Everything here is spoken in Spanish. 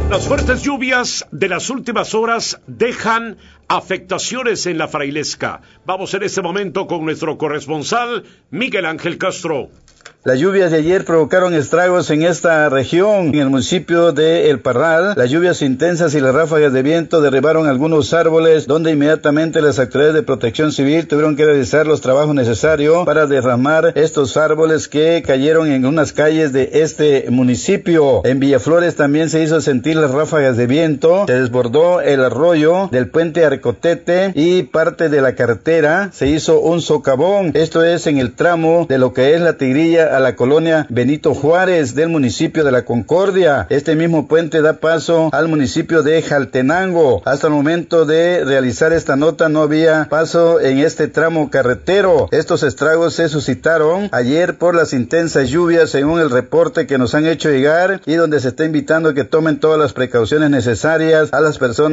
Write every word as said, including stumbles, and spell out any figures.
Las fuertes lluvias de las últimas horas dejan afectaciones en la Frailesca. Vamos en este momento con nuestro corresponsal, Miguel Ángel Castro. Las lluvias de ayer provocaron estragos en esta región, en el municipio de El Parral. Las lluvias intensas y las ráfagas de viento derribaron algunos árboles, donde inmediatamente las autoridades de protección civil tuvieron que realizar los trabajos necesarios para derramar estos árboles que cayeron en unas calles de este municipio. En Villaflores también se hizo sentir las ráfagas de viento, se desbordó el arroyo del puente Arcotete y parte de la carretera se hizo un socavón. Esto es en el tramo de lo que es la Tigrilla a la colonia Benito Juárez del municipio de La Concordia. Este mismo puente da paso al municipio de Jaltenango. Hasta el momento de realizar esta nota no había paso en este tramo carretero. Estos estragos se suscitaron ayer por las intensas lluvias, según el reporte que nos han hecho llegar, y donde se está invitando a que tomen todas las precauciones necesarias a las personas